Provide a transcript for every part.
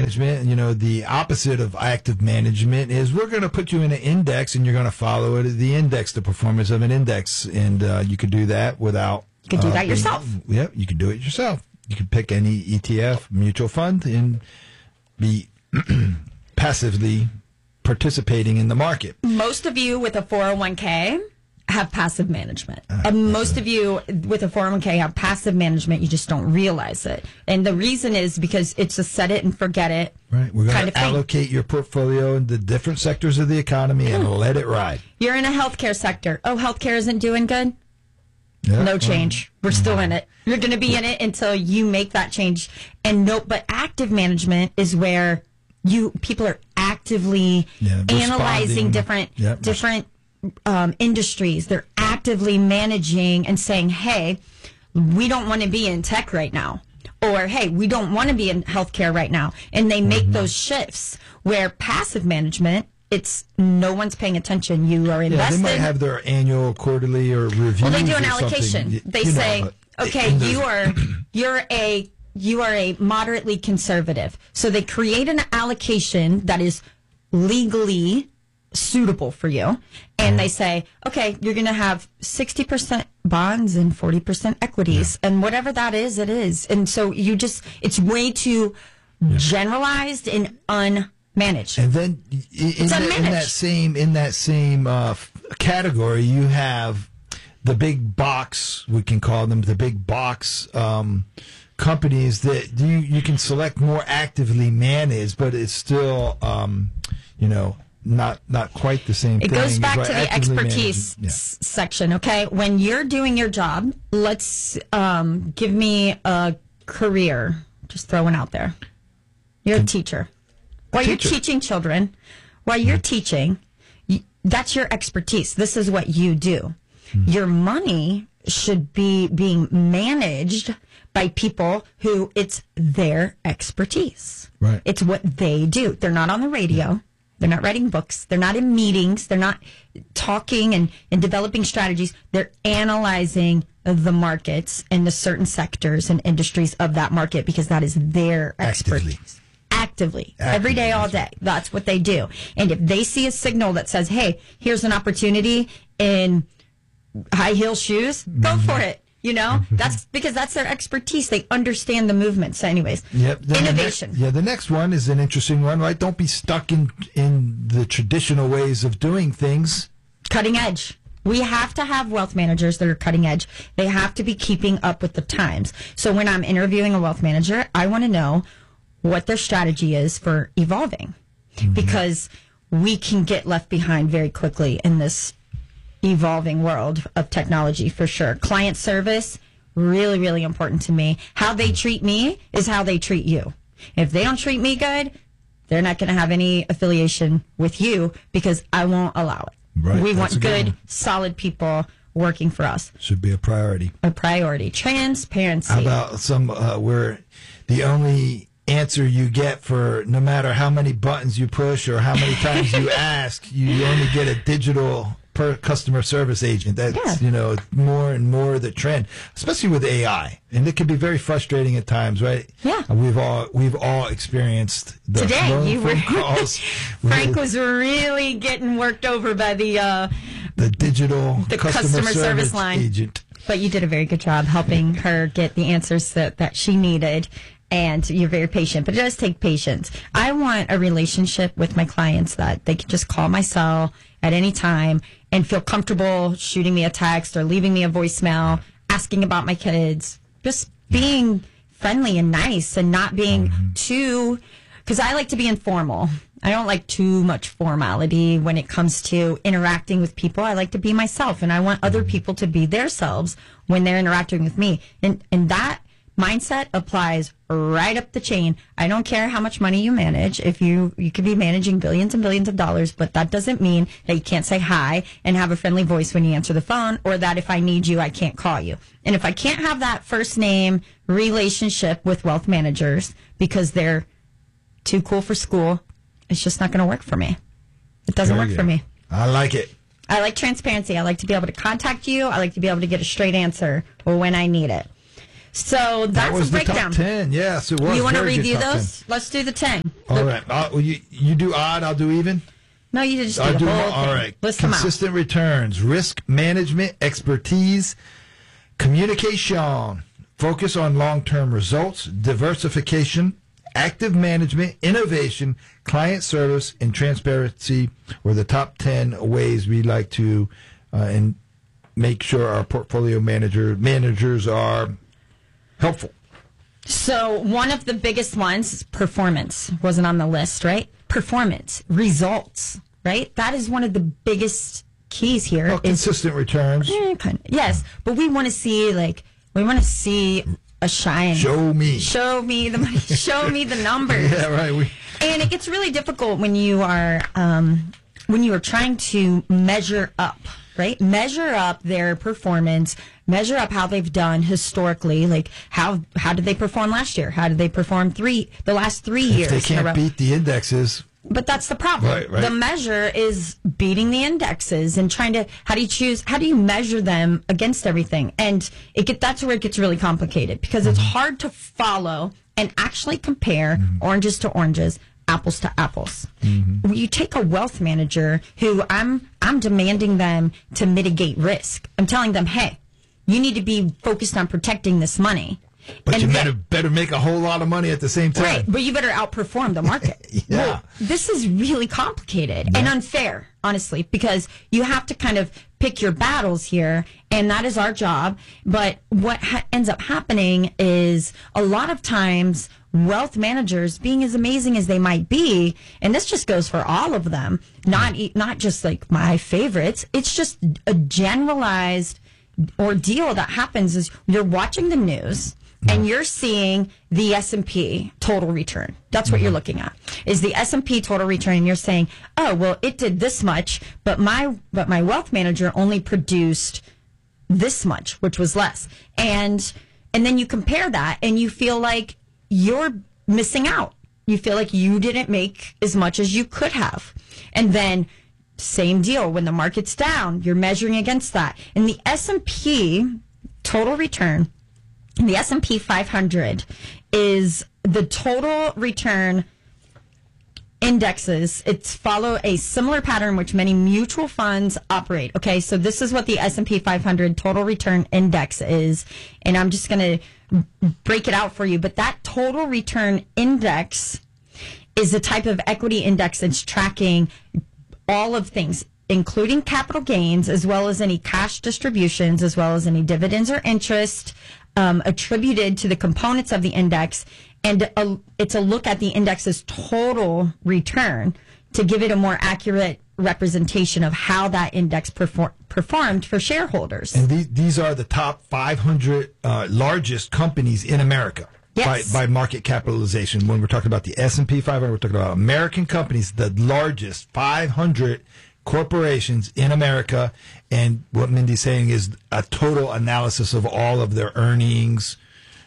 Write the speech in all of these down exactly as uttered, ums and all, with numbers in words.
management, you know, the opposite of active management is we're going to put you in an index and you're going to follow it, the index, the performance of an index. And uh, you could do that without. You could do uh, that being, yourself. Yep, you could do it yourself. You could pick any E T F, mutual fund, and be passively participating in the market. Most of you with a four oh one k have passive management. Uh, and most of you with a four oh one k have passive management. You just don't realize it. And the reason is because it's a set it and forget it. Right. We're going kind to of allocate your portfolio in the different sectors of the economy and mm. let it ride. You're in a healthcare sector. Oh, healthcare isn't doing good? Yeah. No change. We're still in it. You're going to be in it until you make that change. And no, but active management is where you people are actively yeah, analyzing different yep. different um, industries. They're actively managing and saying, "Hey, we don't want to be in tech right now," or "Hey, we don't want to be in healthcare right now." And they make mm-hmm. those shifts. Where passive management, it's no one's paying attention. You are invested. Yeah, they might have their annual, quarterly, or review. Well, they do an allocation. Something. They you say, know, "Okay, you are you're a you are a moderately conservative." So they create an allocation that is legally suitable for you, and they say, "Okay, you're going to have sixty percent bonds and forty percent equities, yeah. and whatever that is, it is." And so you just it's way too yeah. generalized and un. Managed. And then in, the, in that same in that same uh, category, you have the big box. We can call them the big box um, companies that you you can select more actively managed, but it's still um, you know not not quite the same. It thing. goes back right, to the expertise yeah. s- section. Okay, when you're doing your job, let's um, give me a career. Just throwing out there. You're a teacher. While you're teaching children, while you're teaching, you, that's your expertise. This is what you do. Mm-hmm. Your money should be being managed by people who it's their expertise. Right. It's what they do. They're not on the radio. Yeah. They're not writing books. They're not in meetings. They're not talking and, and developing strategies. They're analyzing the markets and the certain sectors and industries of that market because that is their expertise. Actively. Actively, Actively, every day, all day. That's what they do. And if they see a signal that says, "Hey, here's an opportunity in high heel shoes," go mm-hmm. for it. You know, that's because that's their expertise. They understand the movement. So, anyways, yep. Innovation. The ne- yeah, the next one is an interesting one, right? Don't be stuck in in the traditional ways of doing things. Cutting edge. We have to have wealth managers that are cutting edge. They have to be keeping up with the times. So when I'm interviewing a wealth manager, I want to know what their strategy is for evolving, mm-hmm. because we can get left behind very quickly in this evolving world of technology for sure. Client service, really, really important to me. How they treat me is how they treat you. If they don't treat me good, they're not going to have any affiliation with you because I won't allow it. Right, we want good, one. solid people working for us. Should be a priority. A priority. Transparency. How about some uh, where the only answer you get for no matter how many buttons you push or how many times you ask, you only get a digital per customer service agent. That's, yeah. you know, more and more the trend, especially with A I. And it can be very frustrating at times, right? Yeah. Uh, we've all we've all experienced the Today, phone you were, calls. Frank was really getting worked over by the uh, the digital the customer, customer service, service line agent. But you did a very good job helping her get the answers that, that she needed. And you're very patient, but it does take patience. I want a relationship with my clients that they can just call my cell at any time and feel comfortable shooting me a text or leaving me a voicemail, asking about my kids, just being friendly and nice and not being mm-hmm. too, because I like to be informal. I don't like too much formality when it comes to interacting with people. I like to be myself, and I want other people to be their selves when they're interacting with me. And and that mindset applies right up the chain. I don't care how much money you manage. If you, you could be managing billions and billions of dollars, but that doesn't mean that you can't say hi and have a friendly voice when you answer the phone, or that if I need you, I can't call you. And if I can't have that first name relationship with wealth managers because they're too cool for school, it's just not going to work for me. It doesn't work for me. I like it. I like transparency. I like to be able to contact you. I like to be able to get a straight answer when I need it. So that's that was a breakdown. The top ten. Yes, it was. You want to Very review good top those? ten. Let's do the ten. All right. Uh, well, you, you do odd, I'll do even? No, you just do I'll the do whole them. thing. All right. List them out. Consistent returns, risk management, expertise, communication, focus on long-term results, diversification, active management, innovation, client service, and transparency were the top ten ways we like to uh, and make sure our portfolio manager managers are helpful. So one of the biggest ones, performance, wasn't on the list, right? Performance, results, right? That is one of the biggest keys here. Well, is, consistent returns. eh, kind of, yes, but we want to see, like, we want to see a shine. Show me. Show me the money. Show me the numbers. Yeah, right. We, And it gets really difficult when you are um, when you are trying to measure up, right? Measure up their performance, measure up how they've done historically. Like how how did they perform last year? How did they perform three the last three years? if they can't beat the indexes. But that's the problem. Right, right. The measure is beating the indexes and trying to, how do you choose, how do you measure them against everything? And it get, that's where it gets really complicated because mm-hmm. it's hard to follow and actually compare mm-hmm. oranges to oranges, apples to apples. Mm-hmm. When you take a wealth manager who I'm, I'm demanding them to mitigate risk. I'm telling them, hey, you need to be focused on protecting this money. But and you that, better, better make a whole lot of money at the same time. Right, but you better outperform the market. yeah. Well, this is really complicated yeah. and unfair, honestly, because you have to kind of pick your battles here, and that is our job. But what ha- ends up happening is a lot of times wealth managers, being as amazing as they might be, and this just goes for all of them, not not just like my favorites, it's just a generalized ordeal that happens is you're watching the news, and you're seeing the S and P total return. That's what mm-hmm. you're looking at. Is the S and P total return, and you're saying, "Oh, well, it did this much, but my but my wealth manager only produced this much, which was less." And and then you compare that, and you feel like you're missing out. You feel like you didn't make as much as you could have. And then same deal when the market's down, you're measuring against that. And the S and P total return, the S and P five hundred is the total return indexes. It's follow a similar pattern which many mutual funds operate. Okay, so this is what the S and P five hundred total return index is, and I'm just going to break it out for you. But that total return index is the type of equity index that's tracking all of things, including capital gains, as well as any cash distributions, as well as any dividends or interest um, attributed to the components of the index. And a, it's a look at the index's total return to give it a more accurate representation of how that index perform, performed for shareholders. And these, these are the top five hundred uh, largest companies in America. Yes. By, by market capitalization. When we're talking about the S and P five hundred, we're talking about American companies, the largest five hundred corporations in America. And what Mindy's saying is a total analysis of all of their earnings,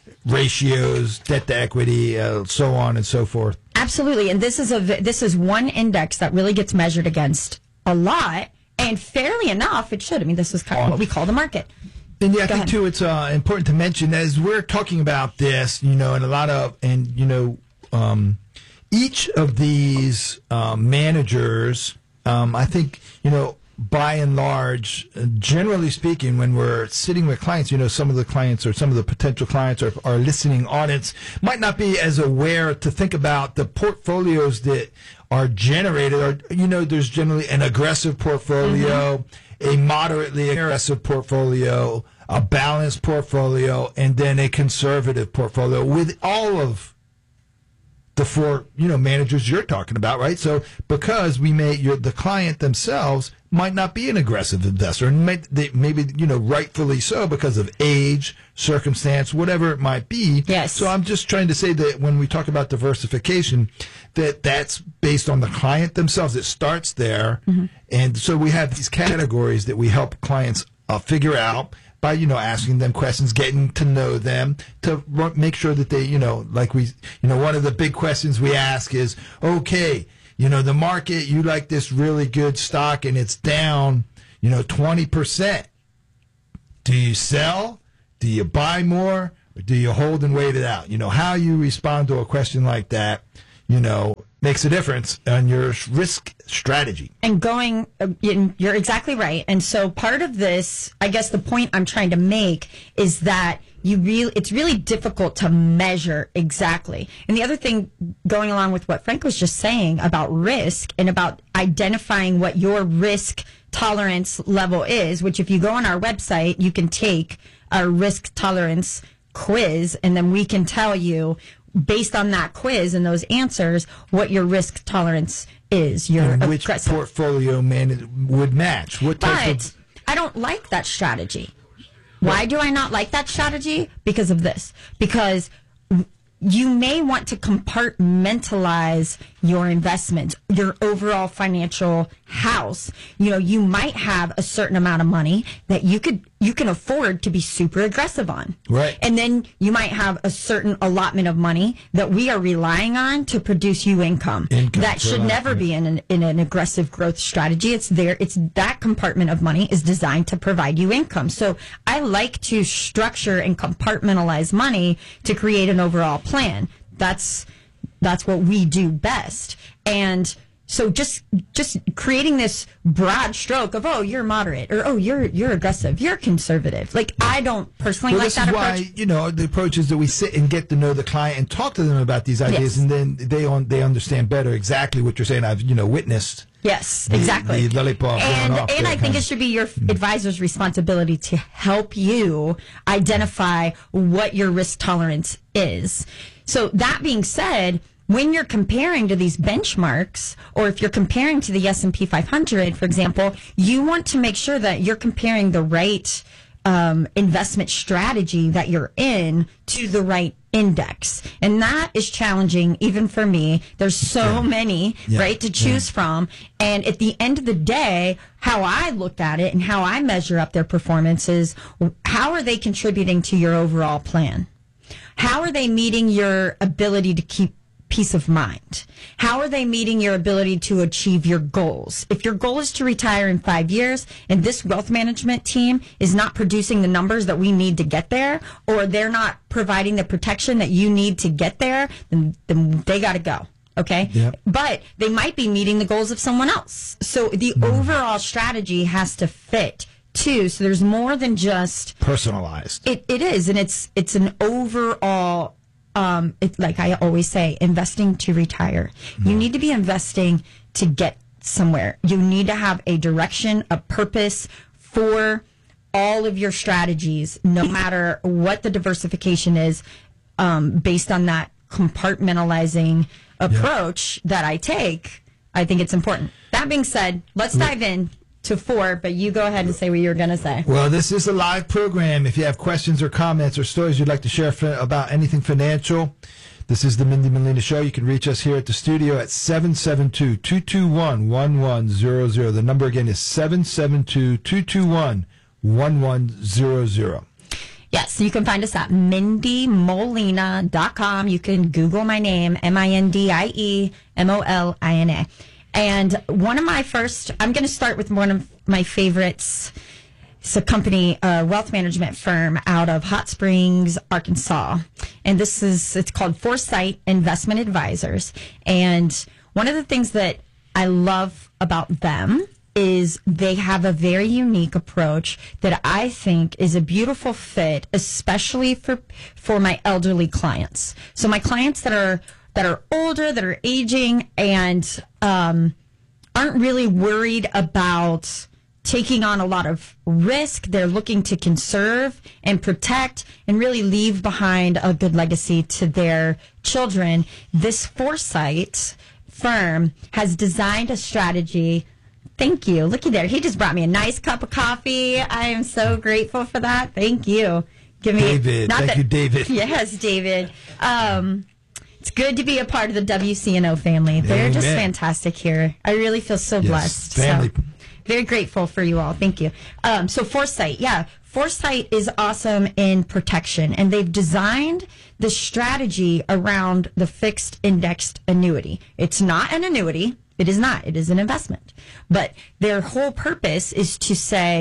ratios, debt to equity, uh, so on and so forth. Absolutely. And this is a this is one index that really gets measured against a lot. And fairly enough, it should. I mean, this is kind of what we call the market. And yeah, I Go think ahead. too, it's uh, important to mention as we're talking about this, you know, and a lot of, and you know, um, each of these uh, managers, um, I think, you know, by and large, uh, generally speaking, when we're sitting with clients, you know, some of the clients or some of the potential clients or our listening audience might not be as aware to think about the portfolios that are generated. Or, you know, there's generally an aggressive portfolio. Mm-hmm. A moderately aggressive portfolio, a balanced portfolio, and then a conservative portfolio with all of the four, you know, managers you're talking about, right? So because we may, you're, the client themselves might not be an aggressive investor, and may, they, maybe, you know, rightfully so because of age, circumstance, whatever it might be. Yes. So I'm just trying to say that when we talk about diversification, that that's based on the client themselves. It starts there. Mm-hmm. And so we have these categories that we help clients uh, figure out by, you know, asking them questions, getting to know them, to make sure that they, you know, like we, you know, one of the big questions we ask is, okay, you know, the market, you like this really good stock and it's down, you know, twenty percent. Do you sell? Do you buy more? Or do you hold and wait it out? You know, how you respond to a question like that, you know, makes a difference on your risk strategy. And going, uh, you're exactly right. And so part of this, I guess the point I'm trying to make is that you really, it's really difficult to measure exactly. And the other thing going along with what Frank was just saying about risk and about identifying what your risk tolerance level is, which if you go on our website, you can take our risk tolerance quiz, and then we can tell you based on that quiz and those answers what your risk tolerance is. Your and which aggressive. portfolio man would match. What type but of... I don't like that strategy. Why do I not like that strategy? Because of this. Because you may want to compartmentalize your investments, your overall financial house. You know, you might have a certain amount of money that you could you can afford to be super aggressive on. Right. And then you might have a certain allotment of money that we are relying on to produce you income. Income that should life, never right. be in an, in an aggressive growth strategy. It's there. It's that compartment of money is designed to provide you income. So I like to structure and compartmentalize money to create an overall plan. That's that's what we do best. And so just just creating this broad stroke of, oh, you're moderate, or oh, you're you're aggressive, you're conservative. Like, I don't personally well, like this that is approach. why, you know, the approach is that we sit and get to know the client and talk to them about these ideas, Yes. and then they on they understand better exactly what you're saying. I've, you know, witnessed. Yes, the, exactly. The lollipop and going off and there, I think kind it of. should be your advisor's responsibility to help you identify what your risk tolerance is. So that being said, when you're comparing to these benchmarks, or if you're comparing to the S and P five hundred, for example, you want to make sure that you're comparing the right um, investment strategy that you're in to the right index. And that is challenging even for me. There's so Yeah. many, Yeah. right, to choose Yeah. from. And at the end of the day, how I look at it and how I measure up their performance is, how are they contributing to your overall plan? How are they meeting your ability to keep peace of mind? How are they meeting your ability to achieve your goals? If your goal is to retire in five years and this wealth management team is not producing the numbers that we need to get there, or they're not providing the protection that you need to get there, then, then they got to go. Okay. Yep. But they might be meeting the goals of someone else. So the Mm. overall strategy has to fit too. So there's more than just Personalized. it, it is, and it's it's an overall. Um, it, like I always say, investing to retire. You need to be investing to get somewhere. You need to have a direction, a purpose for all of your strategies, no matter what the diversification is, um, based on that compartmentalizing approach that I take. I think it's important. That being said, let's dive in to four, but you go ahead and say what you were going to say. Well, this is a live program. If you have questions or comments or stories you'd like to share fi- about anything financial, this is the Mindy Molina Show. You can reach us here at the studio at seven seven two, two two one, one one zero zero. The number again is seven seven two, two two one, one one zero zero. Yes, you can find us at mindy molina dot com. You can Google my name, M I N D I E M O L I N A. And one of my first, I'm going to start with one of my favorites. It's a company, a wealth management firm out of Hot Springs, Arkansas. And this is, it's called Foresight Investment Advisors. And one of the things that I love about them is they have a very unique approach that I think is a beautiful fit, especially for for my elderly clients. So my clients that are that are older, that are aging, and um, aren't really worried about taking on a lot of risk. They're looking to conserve and protect and really leave behind a good legacy to their children. This Foresight firm has designed a strategy. Thank you. Looky there. He just brought me a nice cup of coffee. I am so grateful for that. Thank you. Give me David. not Thank that- you, David. Yes, David. Um, it's good to be a part of the W C N O family. They're just Amen. fantastic here. I really feel so Yes, blessed. family. So, very grateful for you all. Thank you. Um, so Foresight, yeah. Foresight is awesome in protection, and they've designed the strategy around the fixed indexed annuity. It's not an annuity. It is not. It is an investment. But their whole purpose is to say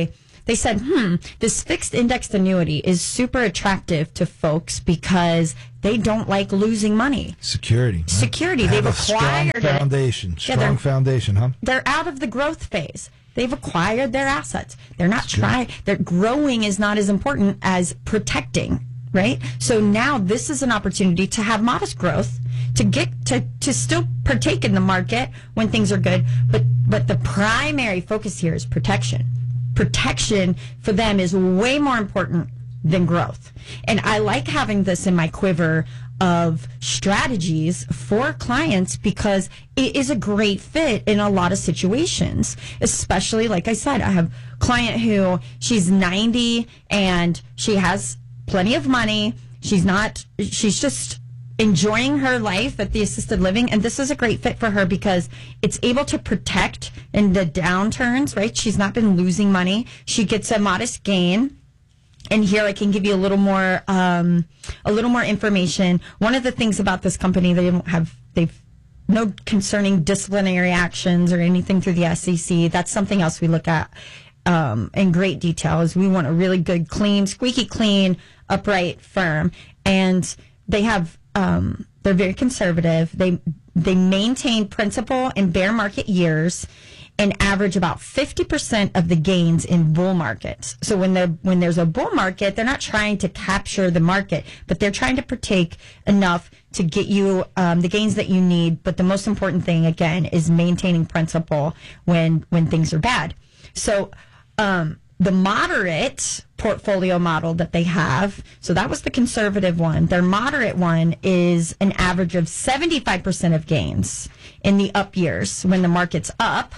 they said, hmm, this fixed indexed annuity is super attractive to folks because they don't like losing money. Security. Huh? Security. Have They've a acquired strong foundation. it. Strong yeah, foundation, huh? They're out of the growth phase. They've acquired their assets. They're not trying. They're growing is not as important as protecting, right? So now this is an opportunity to have modest growth, to get to, to still partake in the market when things are good. But but the primary focus here is protection. Protection for them is way more important than growth. And I like having this in my quiver of strategies for clients because it is a great fit in a lot of situations, especially, like I said, I have a client who she's ninety and she has plenty of money. She's not, she's just enjoying her life at the assisted living. And this is a great fit for her because it's able to protect in the downturns, right? She's not been losing money. She gets a modest gain. And here I can give you a little more, um, a little more information. One of the things about this company, they don't have, they've no concerning disciplinary actions or anything through the S E C. That's something else we look at um, in great detail. Is we want a really good, clean, squeaky clean, upright firm, and they have, um, they're very conservative. They they maintain principal in bear market years, and average about fifty percent of the gains in bull markets. So when the when there's a bull market, they're not trying to capture the market, but they're trying to partake enough to get you um, the gains that you need. But the most important thing, again, is maintaining principal when when things are bad. So um, the moderate portfolio model that they have, so that was the conservative one. Their moderate one is an average of seventy-five percent of gains in the up years when the market's up,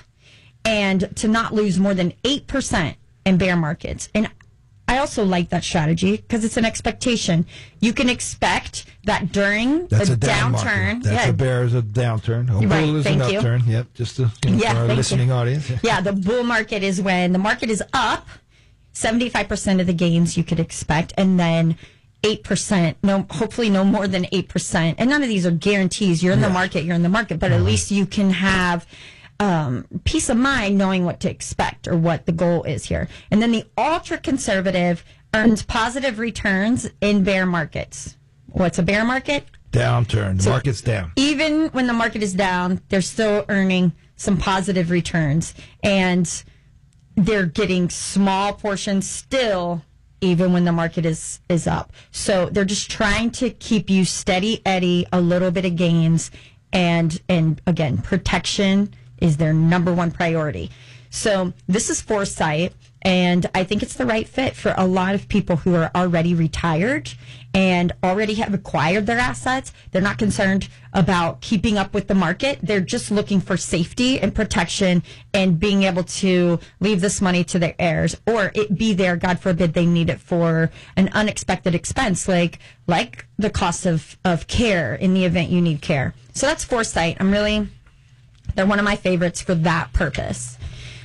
and to not lose more than eight percent in bear markets. And I also like that strategy because it's an expectation. You can expect that during That's a, a down downturn. Market. That's yeah, a bear is a downturn. A right, bull is thank an you. upturn. Yep, just to, you know, yeah, for our listening you. audience. Yeah. yeah, the bull market is when the market is up, seventy-five percent of the gains you could expect, and then eight percent, no, hopefully no more than eight percent. And none of these are guarantees. You're in yeah. the market, you're in the market, but uh-huh. at least you can have Um, peace of mind knowing what to expect or what the goal is here. And then the ultra conservative earns positive returns in bear markets. What's a bear market? Downturn. The so market's down. Even when the market is down, they're still earning some positive returns. And they're getting small portions still, even when the market is, is up. So they're just trying to keep you steady Eddie, a little bit of gains. And, and again, protection is their number one priority. So this is Foresight, and I think it's the right fit for a lot of people who are already retired and already have acquired their assets. They're not concerned about keeping up with the market. They're just looking for safety and protection and being able to leave this money to their heirs, or it be there, God forbid, they need it for an unexpected expense, like like the cost of, of care in the event you need care. So that's Foresight. I'm really... They're one of my favorites for that purpose.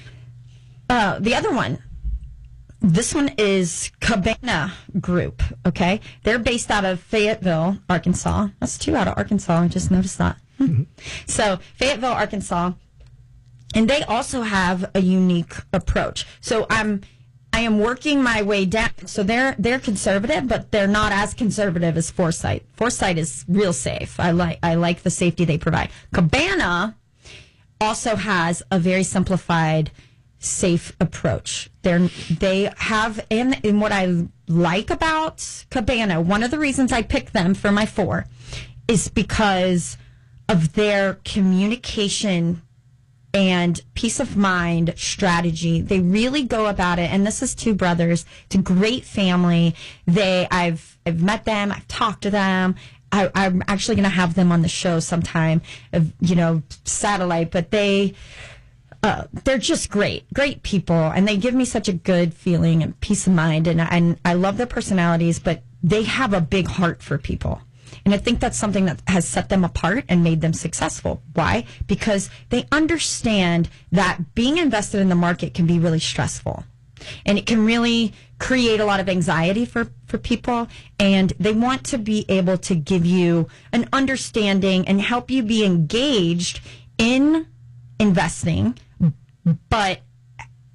Uh, the other one, this one is Cabana Group, okay? They're based out of Fayetteville, Arkansas. That's two out of Arkansas. I just noticed that. Mm-hmm. So Fayetteville, Arkansas. And they also have a unique approach. So I'm... I am working my way down. So they're they're conservative, but they're not as conservative as Foresight. Foresight is real safe. I like I like the safety they provide. Cabana also has a very simplified, safe approach. They're, they have, and, and what I like about Cabana, one of the reasons I picked them for my four is because of their communication and peace of mind strategy. They really go about it, and this is two brothers. It's a great family. They, I've, I've met them, I've talked to them. I, I'm actually going to have them on the show sometime, of, you know, satellite, but they, uh, they're just great, great people. And they give me such a good feeling and peace of mind. And, and I love their personalities, but they have a big heart for people. And I think that's something that has set them apart and made them successful. Why? Because they understand that being invested in the market can be really stressful. And it can really create a lot of anxiety for, for people. And they want to be able to give you an understanding and help you be engaged in investing, but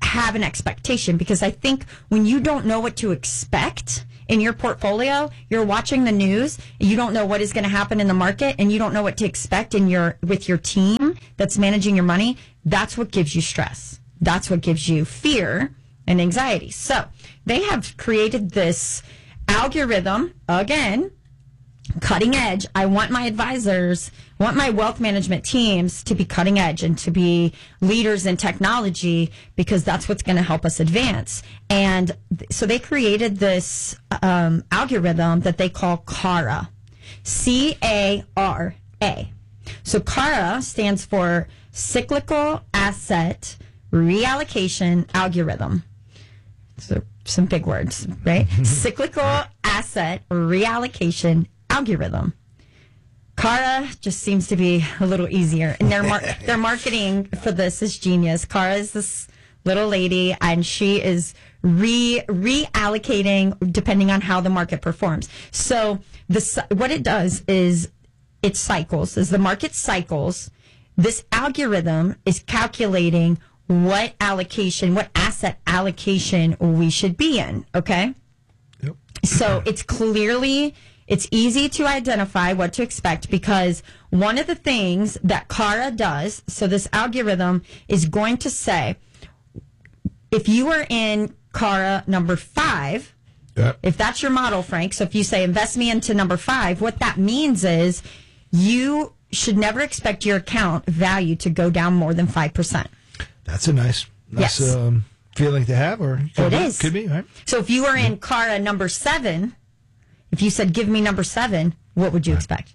have an expectation, because I think when you don't know what to expect in your portfolio, you're watching the news, you don't know what is going to happen in the market, and you don't know what to expect in your with your team that's managing your money. That's what gives you stress. That's what gives you fear and anxiety. So they have created this algorithm, again, cutting edge. I want my advisors, want my wealth management teams to be cutting edge and to be leaders in technology, because that's what's going to help us advance. And th- so they created this um, algorithm that they call CARA, C A R A. So CARA stands for Cyclical Asset Reallocation Algorithm. So some big words, right? Cyclical Asset Reallocation Algorithm. Cara just seems to be a little easier, and their mar- their marketing for this is genius. Cara is this little lady, and she is re reallocating depending on how the market performs. So the what it does is it cycles. As the market cycles, this algorithm is calculating what allocation, what asset allocation we should be in. Okay, yep. So it's clearly. It's easy to identify what to expect, because one of the things that Cara does, so this algorithm is going to say, if you are in Cara number five, yep. If that's your model, Frank, so if you say invest me into number five, what that means is you should never expect your account value to go down more than five percent. That's a nice, nice yes. um, feeling to have, or it be, is. Could be, right? So if you were in Cara number seven, if you said, give me number seven, what would you expect?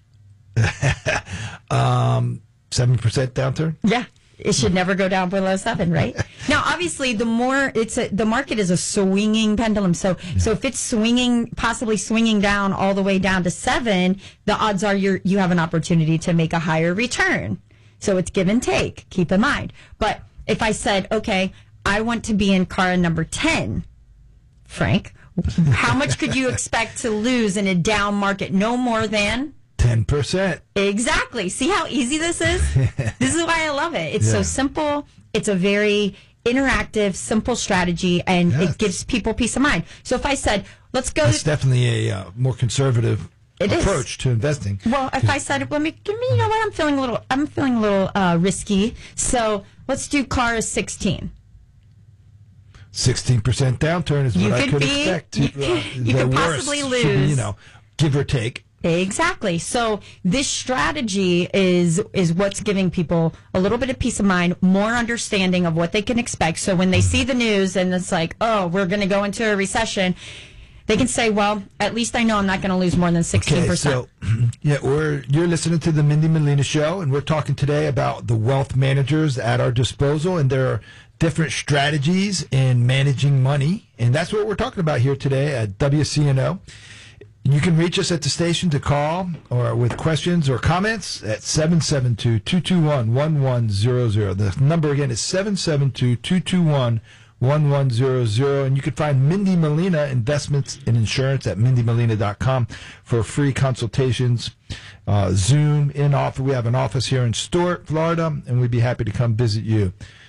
um, seven percent downturn? Yeah. It should never go down below seven, right? Now, obviously, the more it's a, the market is a swinging pendulum. So, yeah. so if it's swinging, possibly swinging down all the way down to seven, the odds are you you have an opportunity to make a higher return. So it's give and take. Keep in mind. But if I said, okay, I want to be in Cara number ten, Frank, how much could you expect to lose in a down market? No more than ten percent. Exactly. See how easy this is? This is why I love it. It's yeah. so simple. It's a very interactive, simple strategy, and yes. it gives people peace of mind. So if I said, let's go. It's definitely a uh, more conservative it approach is. to investing. Well, if I said, let me, give me, you know what, I'm feeling a little, I'm feeling a little uh, risky. So let's do Cara sixteen. Sixteen percent downturn is what you I could, could be, expect. To, you, uh, you could possibly lose. Be, you know, give or take. Exactly. So this strategy is is what's giving people a little bit of peace of mind, more understanding of what they can expect. So when they see the news and it's like, oh, we're going to go into a recession, they can say, well, at least I know I'm not going to lose more than sixteen percent. Okay, so yeah, we're you're listening to the Mindy Molina Show, and we're talking today about the wealth managers at our disposal, and there are different strategies in managing money, and that's what we're talking about here today at W C N O. You can reach us at the station to call or with questions or comments at seven seven two, two two one, one one zero zero. The number again is seven seven two, two two one, one one zero zero. And you can find Mindy Molina Investments in Insurance at mindy molina dot com for free consultations. Uh, Zoom in office. We have an office here in Stuart, Florida, and we'd be happy to come visit you.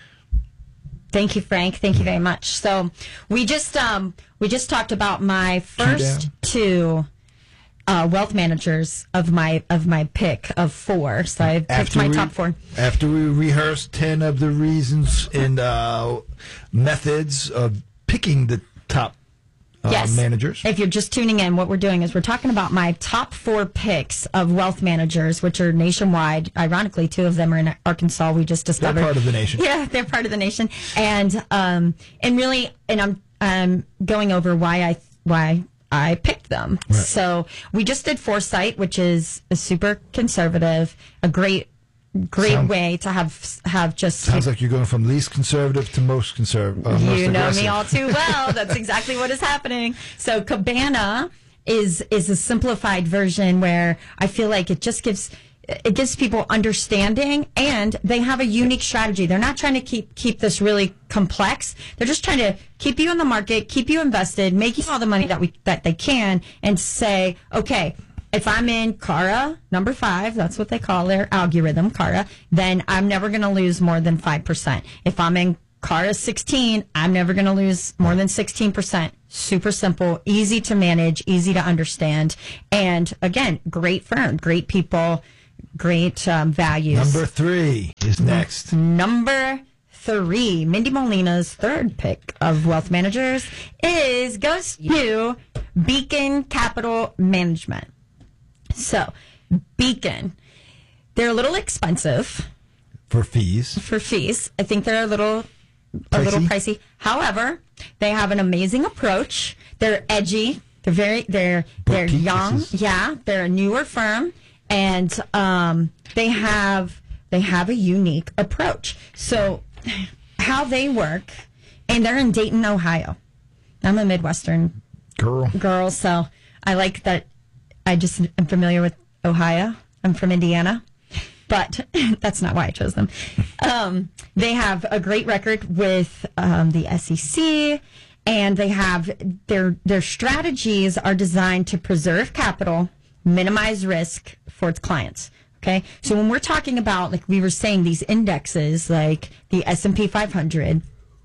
Thank you, Frank. Thank you very much. So we just um, we just talked about my first two uh, wealth managers of my of my pick of four. So I picked after my we, top four. After we rehearsed ten of the reasons and uh, methods of picking the top uh, yes. managers. If you're just tuning in, what we're doing is we're talking about my top four picks of wealth managers, which are nationwide. Ironically, two of them are in Arkansas. We just discovered they're part of the nation. Yeah, they're part of the nation, and um, and really, and I'm um going over why I why I picked them. Right. So we just did Foresight, which is a super conservative, a great. Great Sound, way to have have just. Sounds like you're going from least conservative to most conservative. Uh, most you know aggressive. me all too well. That's exactly what is happening. So Cabana is is a simplified version where I feel like it just gives it gives people understanding, and they have a unique strategy. They're not trying to keep keep this really complex. They're just trying to keep you in the market, keep you invested, make you all the money that we that they can, and say, okay, if I'm in Cara, number five, that's what they call their algorithm, Cara, then I'm never going to lose more than five percent. If I'm in car is sixteen. I'm never going to lose more than sixteen percent. Super simple, easy to manage, easy to understand. And again, great firm, great people, great um, values. Number three is next. Number three, Mindy Molina's third pick of wealth managers is goes to Beacon Capital Management. So, Beacon, they're a little expensive for fees. For fees, I think they're a little pricey. a little pricey. However, they have an amazing approach. They're edgy. They're very they're they're Boutique young. pieces. Yeah, they're a newer firm, and um, they have they have a unique approach. So, how they work, and they're in Dayton, Ohio. I'm a Midwestern Girl. girl, so I like that. I just am familiar with Ohio. I'm from Indiana, but that's not why I chose them. Um, they have a great record with um, the S E C, and they have their their strategies are designed to preserve capital, minimize risk for its clients. Okay, so when we're talking about, like we were saying, these indexes like the S and P five hundred,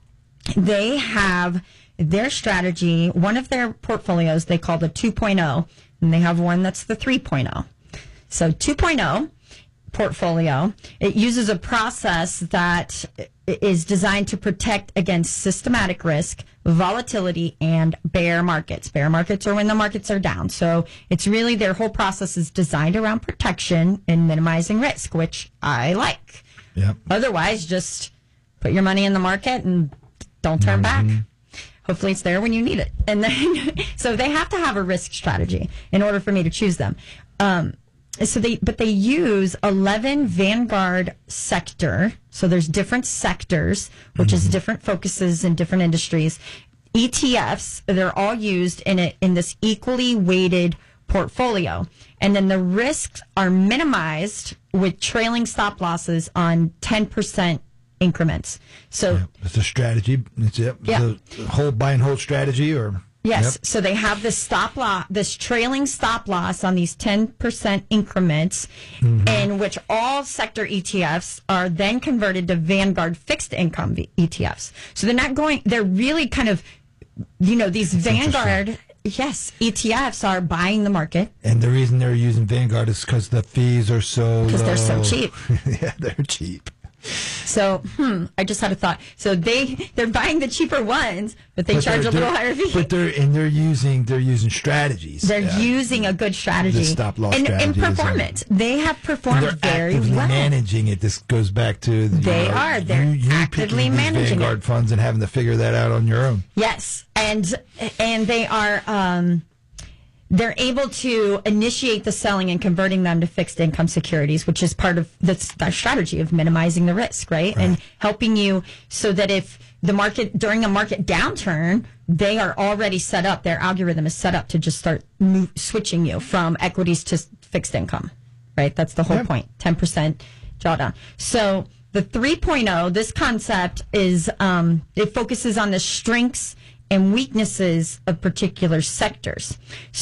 they have their strategy. One of their portfolios they call the two point oh, and they have one that's the three point oh. So two point oh portfolio, it uses a process that is designed to protect against systematic risk, volatility, and bear markets. Bear markets are when the markets are down. So it's really their whole process is designed around protection and minimizing risk, which I like. Yep. Otherwise, just put your money in the market and don't turn Mm-hmm. back. Hopefully it's there when you need it. And then, so they have to have a risk strategy in order for me to choose them. Um, so they, but they use eleven Vanguard sector. So there's different sectors, which mm-hmm. is different focuses in different industries. E T Fs, they're all used in a, in this equally weighted portfolio. And then the risks are minimized with trailing stop losses on ten percent increments. So yeah, it's a strategy. It's it. Yeah. The hold buy and hold strategy, or yes. Yep. So they have this stop loss, this trailing stop loss on these ten percent increments, mm-hmm. in which all sector E T Fs are then converted to Vanguard fixed income E T Fs. So they're not going. They're really kind of, you know, these That's Vanguard. Yes, E T Fs are buying the market. And the reason they're using Vanguard is because the fees are so Because they're so low. cheap. Yeah, they're cheap. So, hmm, I just had a thought. So they they're buying the cheaper ones, but they But charge they're- a little they're- higher fee. But they're and they're using they're using strategies. They're Yeah. using a good strategy. The stop-loss and, strategy and is, uh, performance. They have performed And they're very actively well. managing it. This goes back to you They know, are. They're you, you actively picking these managing Vanguard it. funds and having to figure that out on your own. Yes, and and they are um, they're able to initiate the selling and converting them to fixed income securities, which is part of the, the strategy of minimizing the risk, right? Right. And helping you so that if the market during a market downturn, they are already set up. Their algorithm is set up to just start move, switching you from equities to fixed income, right? That's the whole Yep. point. ten percent drawdown. So the three point oh, this concept is um, it focuses on the strengths and weaknesses of particular sectors.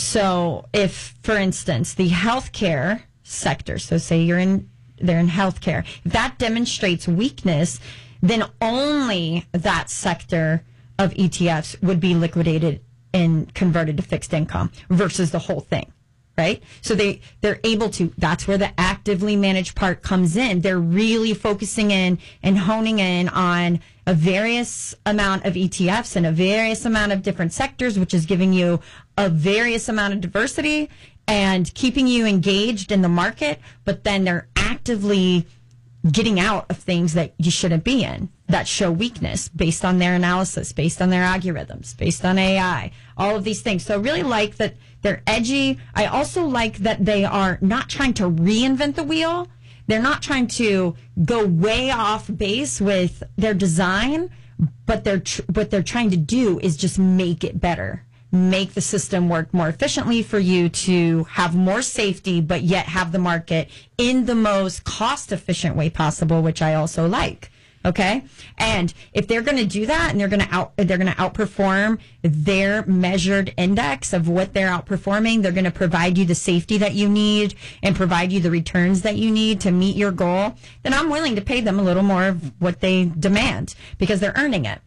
So if, for instance, the healthcare sector, so say you're in, they're in healthcare, if that demonstrates weakness, then only that sector of E T Fs would be liquidated and converted to fixed income versus the whole thing. Right? So they, they're able to, that's where the actively managed part comes in. They're really focusing in and honing in on a various amount of E T Fs and a various amount of different sectors, which is giving you a various amount of diversity and keeping you engaged in the market, but then they're actively getting out of things that you shouldn't be in that show weakness based on their analysis, based on their algorithms, based on A I, all of these things. So I really like that they're edgy. I also like that they are not trying to reinvent the wheel. They're not trying to go way off base with their design, but they're tr- what they're trying to do is just make it better. Make the system work more efficiently for you to have more safety, but yet have the market in the most cost efficient way possible, which I also like. Okay. And if they're going to do that and they're going to out, they're going to outperform their measured index of what they're outperforming, they're going to provide you the safety that you need and provide you the returns that you need to meet your goal, then I'm willing to pay them a little more of what they demand because they're earning it.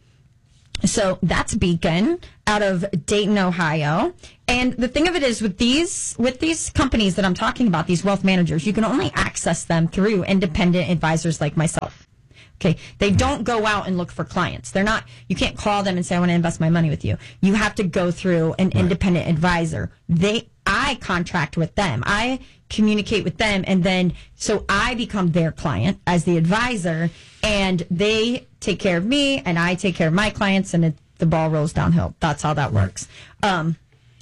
So that's Beacon out of Dayton, Ohio. And the thing of it is with these, with these companies that I'm talking about, these wealth managers, you can only access them through independent advisors like myself. Okay. They don't go out and look for clients. They're not, you can't call them and say, I want to invest my money with you. You have to go through an right. independent advisor. They, I contract with them. I communicate with them. And then, so I become their client as the advisor and they take care of me and I take care of my clients and it, the ball rolls downhill. That's how that works. Um,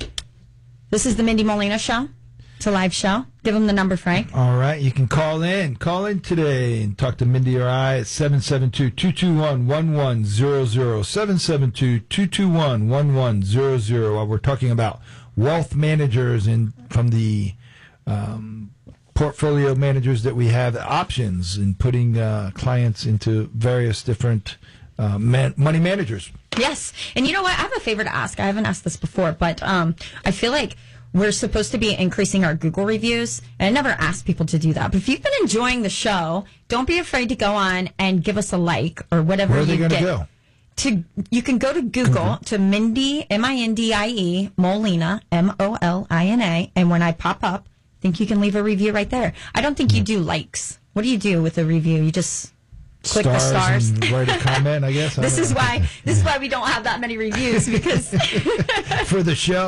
this is the Mindy Molina Show. It's a live show. Give them the number, Frank. All right. You can call in. Call in today and talk to Mindy or I at seven seven two, two two one, one one zero zero, seven seven two, two two one, one one zero zero. We're talking about wealth managers and from the um, portfolio managers that we have, options in putting uh, clients into various different uh, man- money managers. Yes. And you know what? I have a favor to ask. I haven't asked this before, but um, I feel like we're supposed to be increasing our Google reviews. And I never asked people to do that. But if you've been enjoying the show, don't be afraid to go on and give us a like or whatever Where are you they get. Go? To, you can go to Google mm-hmm. to Mindy, M I N D I E, Molina, M O L I N A. And when I pop up, I think you can leave a review right there. I don't think you do likes. What do you do with a review? You just click stars the stars and write a comment, I guess. I this is know. why this is why we don't have that many reviews because for the show.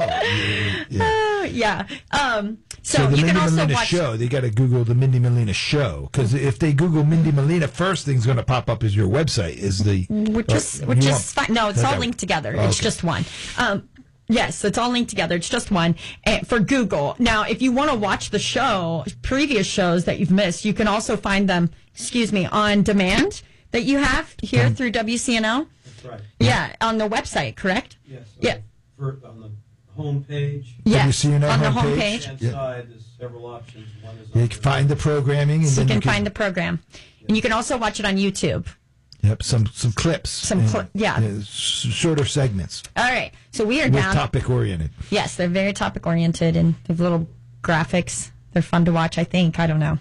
Yeah. Uh, yeah. Um, so, so the you Mindy can also Molina watch show. They got to Google the Mindy Molina Show because if they Google Mindy Molina, first thing's going to pop up is your website. Is the which is which is fine. No, it's all linked together. Oh, it's okay. just one. Um, Yes, it's all linked together. It's just one uh, for Google. Now, if you want to watch the show, previous shows that you've missed, you can also find them, excuse me, on demand that you have here um, through W C N O. That's right. Yeah, on the website, correct? Yes. Yeah. For, on the home page. Yes, on the home home page. On the yep. side, there's several options. One is you can find the programming. And so then you can, you can find the program. Yeah. And you can also watch it on YouTube. Yep, some some clips. Some cli- yeah. Uh, sh- shorter segments. All right, so we are With down. topic oriented. Yes, they're very topic oriented and they have little graphics. They're fun to watch, I think. I don't know.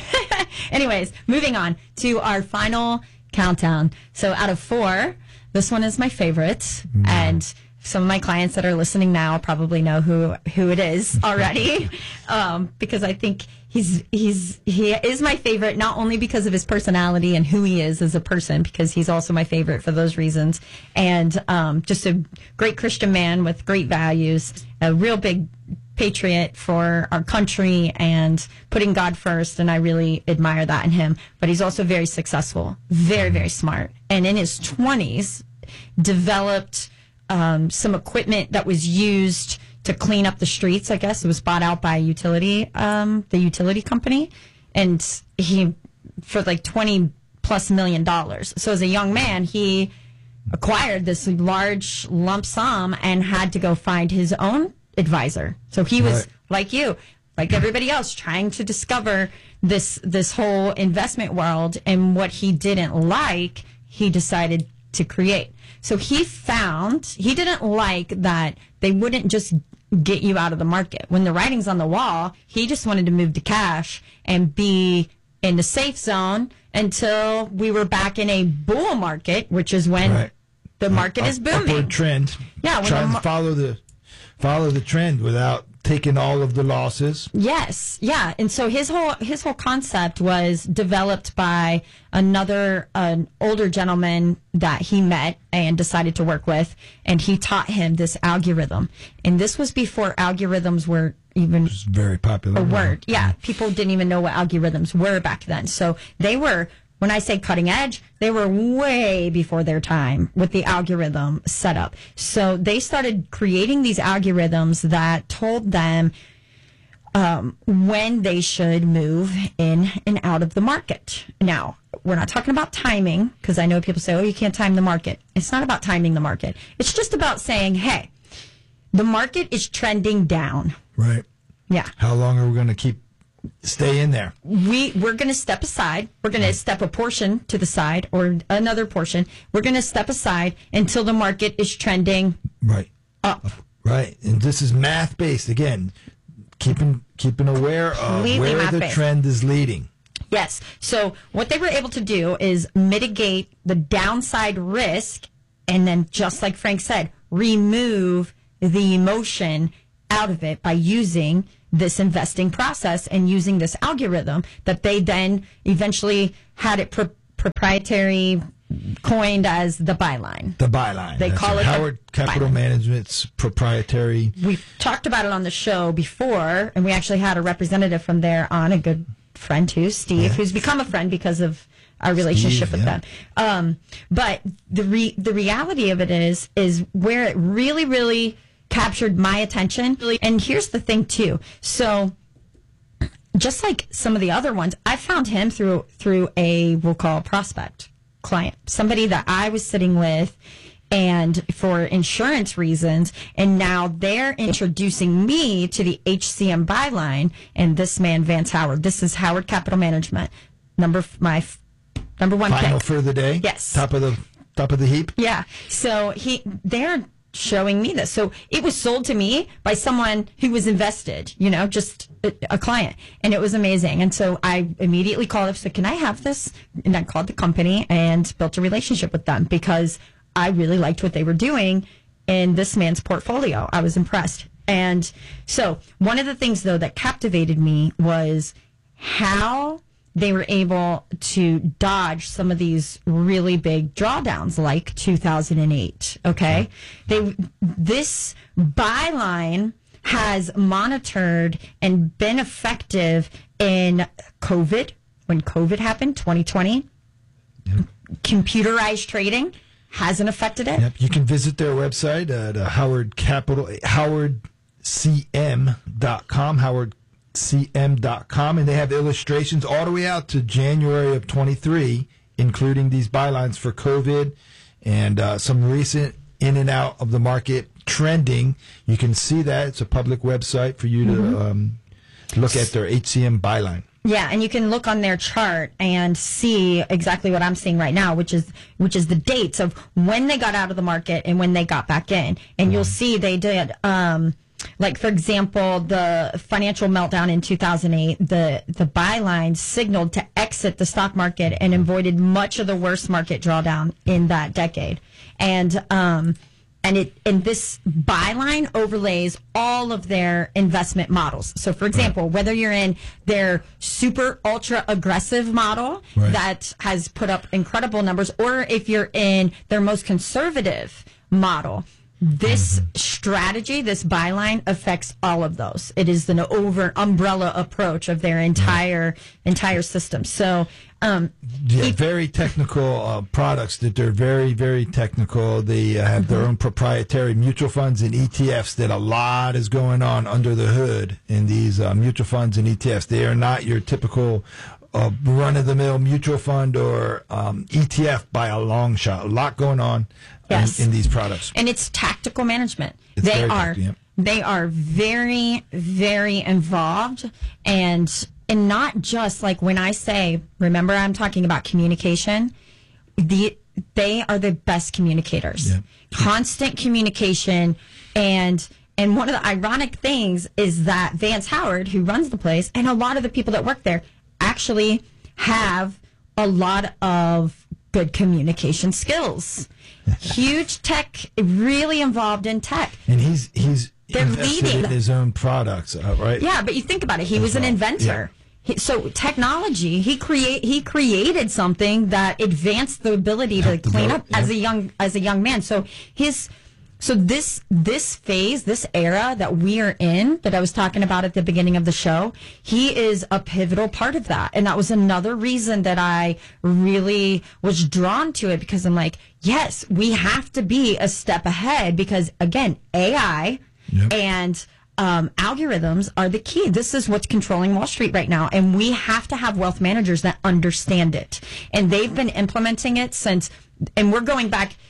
Anyways, moving on to our final countdown. So out of four, this one is my favorite, mm. and some of my clients that are listening now probably know who who it is already, um, because I think he's he's he is my favorite not only because of his personality and who he is as a person, because he's also my favorite for those reasons, and um, just a great Christian man with great values, a real big patriot for our country and putting God first, and I really admire that in him. But he's also very successful, very very smart, and in his twenties developed Um, some equipment that was used to clean up the streets. I guess it was bought out by a utility, um, the utility company, and he for like twenty plus million dollars. So as a young man, he acquired this large lump sum and had to go find his own advisor. So he was right. like you, like everybody else, trying to discover this this whole investment world, and what he didn't like, he decided to create. So he found, he didn't like that they wouldn't just get you out of the market. When the writing's on the wall, he just wanted to move to cash and be in the safe zone until we were back in a bull market, which is when right. the market Up, is booming. Upward trend. Yeah. Trying the, to follow the, follow the trend without taking all of the losses. Yes, yeah, and so his whole his whole concept was developed by another an older gentleman that he met and decided to work with, and he taught him this algorithm. And this was before algorithms were even very popular. A word, yeah. People didn't even know what algorithms were back then. So they were. When I say cutting edge, they were way before their time with the algorithm setup. So they started creating these algorithms that told them um, when they should move in and out of the market. Now, we're not talking about timing, because I know people say, oh, you can't time the market. It's not about timing the market. It's just about saying, hey, the market is trending down. Right. Yeah. How long are we going to keep Stay in there. We, we're going to step aside. We're going to step a portion to the side or another portion. We're going to step aside until the market is trending right up. Right. And this is math based. Again, keeping keeping aware of Completely where the math-based. trend is leading. Yes. So what they were able to do is mitigate the downside risk and then, just like Frank said, remove the emotion out of it by using this investing process and using this algorithm that they then eventually had it pro- proprietary coined as the byline. The byline. They That's call right. it the Howard Capital byline. Management's proprietary. We talked about it on the show before, and we actually had a representative from there on, a good friend too, Steve, Yeah. who's become a friend because of our relationship Steve, with yeah. them. Um, but the re- the reality of it is, is where it really, really captured my attention. And here's the thing too. So just like some of the other ones, I found him through through a, we'll call a prospect client, somebody that I was sitting with and for insurance reasons, and now they're introducing me to the H C M byline and this man, Vance Howard. This is Howard Capital Management, number f- my f- number one Final pick. for the day. Yes. Top of the top of the heap. Yeah. So he, they're showing me this. So it was sold to me by someone who was invested, you know, just a, a client. And it was amazing. And so I immediately called up, said, can I have this? And I called the company and built a relationship with them because I really liked what they were doing in this man's portfolio. I was impressed. And so one of the things, though, that captivated me was how they were able to dodge some of these really big drawdowns like two thousand eight. Okay. They, this byline has monitored and been effective in COVID, when COVID happened, twenty twenty. Yep. Computerized trading hasn't affected it. Yep. You can visit their website at uh, Howard Capital, howard c m dot com, howard c m dot com, and they have illustrations all the way out to January of twenty-three, including these bylines for COVID and uh, some recent in and out of the market trending. You can see that. It's a public website for you to Mm-hmm. um, look at their H C M byline. Yeah, and you can look on their chart and see exactly what I'm seeing right now, which is which is the dates of when they got out of the market and when they got back in. And you'll see they did, um, like for example, the financial meltdown in two thousand eight. The the byline signaled to exit the stock market and avoided much of the worst market drawdown in that decade. And um, and it and this byline overlays all of their investment models. So, for example, whether you're in their super ultra aggressive model Right. that has put up incredible numbers, or if you're in their most conservative model, this strategy, this byline, affects all of those. It is an over umbrella approach of their entire entire system. So, um, Yeah, it- very technical uh, products that they're very, very technical. They uh, have their own proprietary mutual funds and E T Fs that a lot is going on under the hood in these uh, mutual funds and E T Fs. They are not your typical uh, run-of-the-mill mutual fund or um, E T F by a long shot. A lot going on Yes. in, in these products. and it's tactical management. It's they very are tactical, yeah. they are very very involved, and and not just like when I say, remember I'm talking about communication. The they are the best communicators. Yeah. Constant communication, and and one of the ironic things is that Vance Howard, who runs the place, and a lot of the people that work there actually have a lot of good communication skills. Huge tech, really involved in tech. And he's he's They're invested leading. in his own products, uh, right? Yeah, but you think about it. He was an well. inventor. He, so technology, he create he created something that advanced the ability to Helped the clean boat, up as yeah. a young as a young man. So his so this this phase, this era that we are in, that I was talking about at the beginning of the show, he is a pivotal part of that. And that was another reason that I really was drawn to it, because I'm like, yes, we have to be a step ahead, because again, A I Yep. and um, algorithms are the key. This is what's controlling Wall Street right now. And we have to have wealth managers that understand it. And they've been implementing it since, and we're going back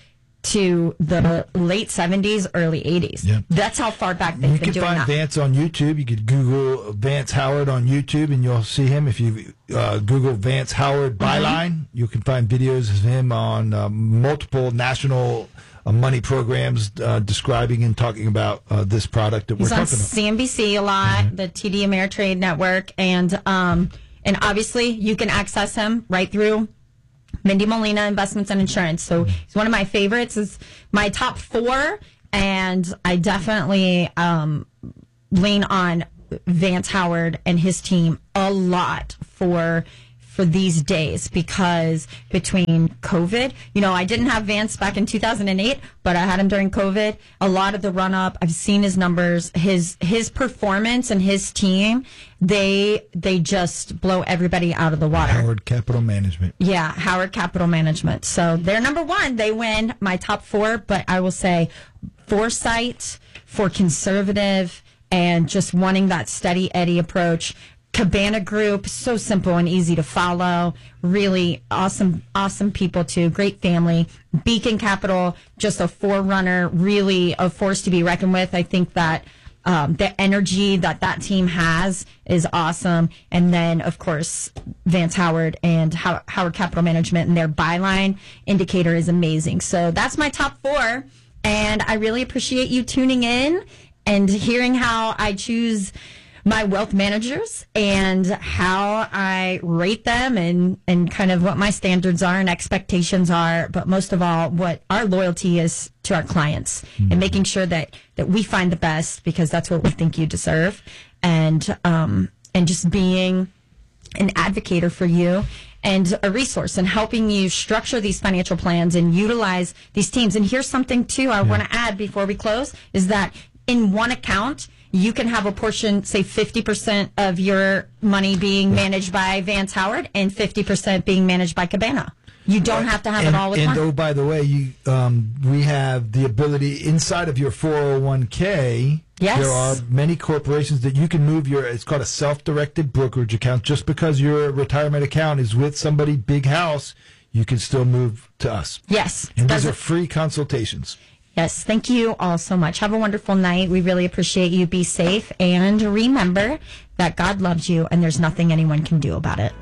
to the late seventies, early eighties. Yeah. That's how far back they've you been can doing find that. Vance on YouTube. You could Google Vance Howard on YouTube, and you'll see him. If you uh, Google Vance Howard Byline, mm-hmm. you can find videos of him on uh, multiple national uh, money programs uh, describing and talking about uh, this product that He's we're on talking about. C N B C a lot, mm-hmm. the T D Ameritrade Network, and um, and obviously you can access him right through Mindy Molina Investments and Insurance. So he's one of my favorites. Is my top four, and I definitely um, lean on Vance Howard and his team a lot for for these days, because between COVID, you know, I didn't have Vance back in two thousand eight, but I had him during COVID. A lot of the run up, I've seen his numbers, his his performance and his team, they they just blow everybody out of the water. Howard Capital Management. Yeah, Howard Capital Management. So they're number one. They win my top four, but I will say foresight, for conservative, and just wanting that steady Eddie approach. Cabana Group, so simple and easy to follow. Really awesome, awesome people too. Great family. Beacon Capital, just a forerunner, really a force to be reckoned with. I think that um, the energy that that team has is awesome. And then, of course, Vance Howard and How- Howard Capital Management and their byline indicator is amazing. So that's my top four. And I really appreciate you tuning in and hearing how I choose my wealth managers and how I rate them, and, and kind of what my standards are and expectations are. But most of all, what our loyalty is to our clients, mm-hmm. and making sure that, that we find the best, because that's what we think you deserve. And, um, and just being an advocator for you and a resource, and helping you structure these financial plans and utilize these teams. And here's something too I yeah. want to add before we close, is that in one account, you can have a portion, say fifty percent of your money being managed by Vance Howard and fifty percent being managed by Cabana. You don't have to have and, it all with and one. And oh, by the way, you um, we have the ability inside of your four oh one k. Yes. There are many corporations that you can move your, it's called a self-directed brokerage account. Just because your retirement account is with somebody big house, you can still move to us. Yes. And those are free consultations. Yes, thank you all so much. Have a wonderful night. We really appreciate you. Be safe, and remember that God loves you and there's nothing anyone can do about it.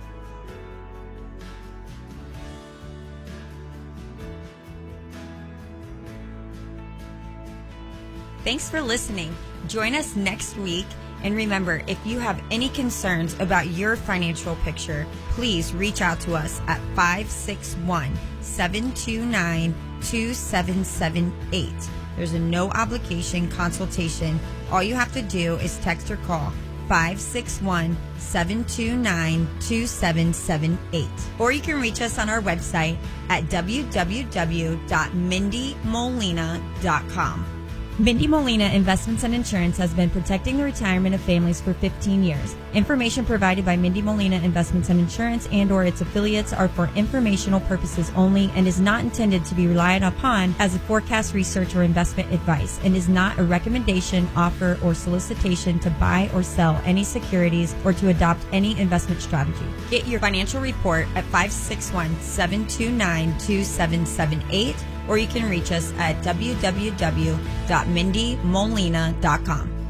Thanks for listening. Join us next week. And remember, if you have any concerns about your financial picture, please reach out to us at five six one, seven two nine, two seven seven eight. There's a no obligation consultation. All you have to do is text or call five six one, seven two nine, two seven seven eight. Or you can reach us on our website at w w w dot mindy molina dot com. Mindy Molina Investments and Insurance has been protecting the retirement of families for fifteen years. Information provided by Mindy Molina Investments and Insurance and or its affiliates are for informational purposes only and is not intended to be relied upon as a forecast, research, or investment advice, and is not a recommendation, offer, or solicitation to buy or sell any securities or to adopt any investment strategy. Get your financial report at five six one, seven two nine, two seven seven eight, or you can reach us at w w w dot mindy molina dot com.